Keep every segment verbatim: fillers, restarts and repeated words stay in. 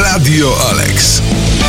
Radio Alex.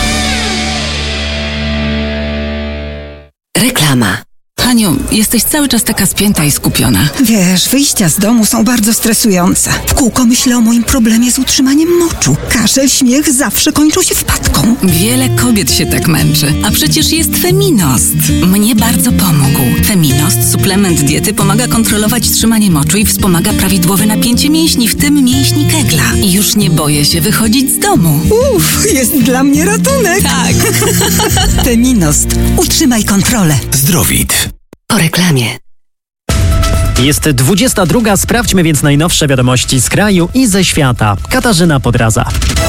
Reklama. Haniu, jesteś cały czas taka spięta i skupiona. Wiesz, wyjścia z domu są bardzo stresujące. W kółko myślę o moim problemie z utrzymaniem moczu. Kaszel, śmiech zawsze kończą się wpadką. Wiele kobiet się tak męczy, a przecież jest Feminost. Mnie bardzo pomógł. Feminost, suplement diety, pomaga kontrolować trzymanie moczu i wspomaga prawidłowe napięcie mięśni, w tym mięśni kegla. I już nie boję się wychodzić z domu. Uff, jest dla mnie ratunek. Tak. Feminost. Utrzymaj kontrolę. Zdrowit. Po reklamie. Jest dwudziesta druga, sprawdźmy więc najnowsze wiadomości z kraju i ze świata. Katarzyna Podradza.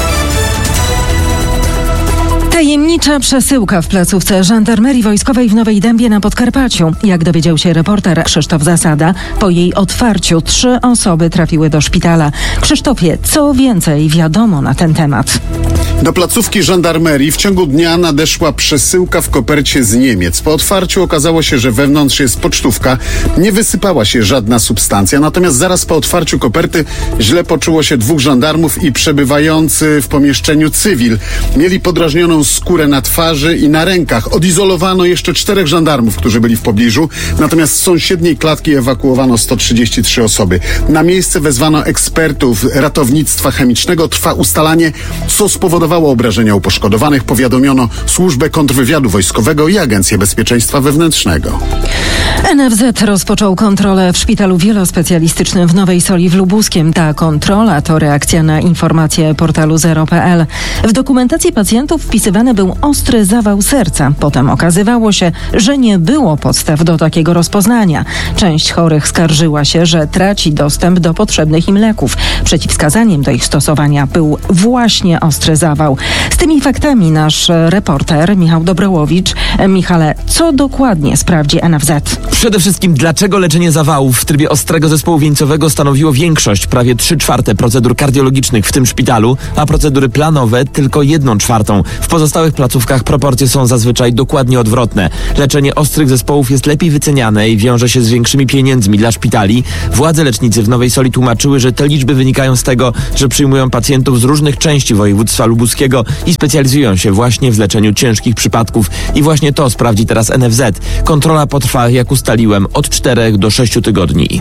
Tajemnicza przesyłka w placówce Żandarmerii Wojskowej w Nowej Dębie na Podkarpaciu. Jak dowiedział się reporter Krzysztof Zasada, po jej otwarciu trzy osoby trafiły do szpitala. Krzysztofie, co więcej wiadomo na ten temat? Do placówki żandarmerii w ciągu dnia nadeszła przesyłka w kopercie z Niemiec. Po otwarciu okazało się, że wewnątrz jest pocztówka. Nie wysypała się żadna substancja, natomiast zaraz po otwarciu koperty źle poczuło się dwóch żandarmów i przebywający w pomieszczeniu cywil. Mieli podrażnioną skórę na twarzy i na rękach. Odizolowano jeszcze czterech żandarmów, którzy byli w pobliżu, natomiast z sąsiedniej klatki ewakuowano sto trzydzieści trzy osoby. Na miejsce wezwano ekspertów ratownictwa chemicznego. Trwa ustalanie, co spowodowało obrażenia u poszkodowanych. Powiadomiono Służbę Kontrwywiadu Wojskowego i Agencję Bezpieczeństwa Wewnętrznego. N F Z rozpoczął kontrolę w szpitalu wielospecjalistycznym w Nowej Soli w Lubuskiem. Ta kontrola to reakcja na informacje portalu zero kropka p l. W dokumentacji pacjentów wpisywany był ostry zawał serca. Potem okazywało się, że nie było podstaw do takiego rozpoznania. Część chorych skarżyła się, że traci dostęp do potrzebnych im leków. Przeciwwskazaniem do ich stosowania był właśnie ostry zawał. Z tymi faktami nasz reporter Michał Dobrołowicz. Michale, co dokładnie sprawdzi N F Z? Przede wszystkim, dlaczego leczenie zawałów w trybie ostrego zespołu wieńcowego stanowiło większość, prawie trzy czwarte procedur kardiologicznych w tym szpitalu, a procedury planowe tylko jedną czwartą. W pozostałych placówkach proporcje są zazwyczaj dokładnie odwrotne. Leczenie ostrych zespołów jest lepiej wyceniane i wiąże się z większymi pieniędzmi dla szpitali. Władze lecznicy w Nowej Soli tłumaczyły, że te liczby wynikają z tego, że przyjmują pacjentów z różnych części województwa lubuskiego i specjalizują się właśnie w leczeniu ciężkich przypadków. I właśnie to sprawdzi teraz N F Z. Kontrola potrwa, jak ustaliłem, od czterech do sześciu tygodni.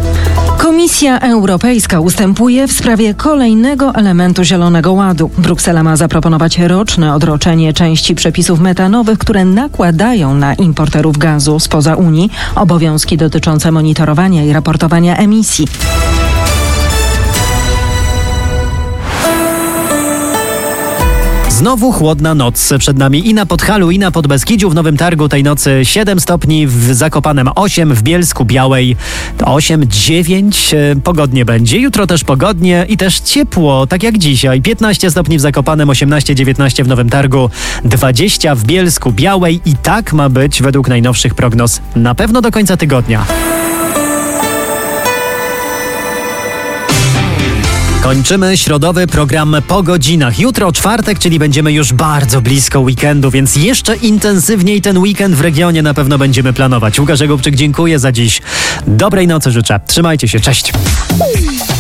Komisja Europejska ustępuje w sprawie kolejnego elementu Zielonego Ładu. Bruksela ma zaproponować roczne odroczenie części przepisów metanowych, które nakładają na importerów gazu spoza Unii obowiązki dotyczące monitorowania i raportowania emisji. Znowu chłodna noc przed nami i na Podhalu, i na Podbeskidziu. W Nowym Targu tej nocy siedem stopni, w Zakopanem osiem, w Bielsku Białej osiem, dziewięć. Pogodnie będzie. Jutro też pogodnie i też ciepło, tak jak dzisiaj. piętnaście stopni w Zakopanem, osiemnaście, dziewiętnaście w Nowym Targu, dwadzieścia w Bielsku Białej i tak ma być według najnowszych prognoz na pewno do końca tygodnia. Kończymy środowy program po godzinach. Jutro czwartek, czyli będziemy już bardzo blisko weekendu, więc jeszcze intensywniej ten weekend w regionie na pewno będziemy planować. Łukasz Jakubczyk, dziękuję za dziś. Dobrej nocy życzę. Trzymajcie się. Cześć.